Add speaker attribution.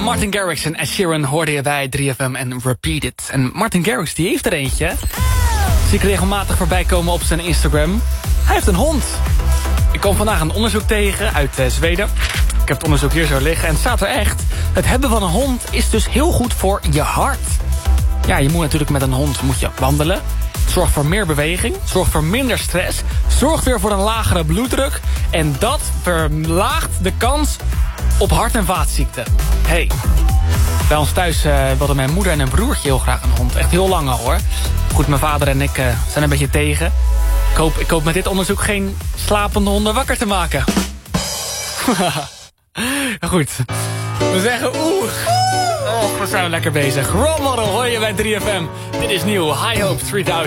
Speaker 1: Martin Garrix en Ed Sheeran hoorde je bij 3FM en Repeat It. En Martin Garrix die heeft er eentje. Zie ik regelmatig voorbij komen op zijn Instagram. Hij heeft een hond. Ik kwam vandaag een onderzoek tegen uit Zweden. Ik heb het onderzoek hier zo liggen en het staat er echt. Het hebben van een hond is dus heel goed voor je hart. Ja, je moet natuurlijk met een hond wandelen. Zorgt voor meer beweging, zorgt voor minder stress, zorgt weer voor een lagere bloeddruk. En dat verlaagt de kans op hart- en vaatziekten. Hey, bij ons thuis wilden mijn moeder en een broertje heel graag een hond. Echt heel lang al hoor. Goed, mijn vader en ik zijn een beetje tegen. Ik hoop met dit onderzoek geen slapende honden wakker te maken. Goed, we zeggen we zijn lekker bezig. Role Model hoor je bij 3FM. Dit is nieuw, High Hope 3000.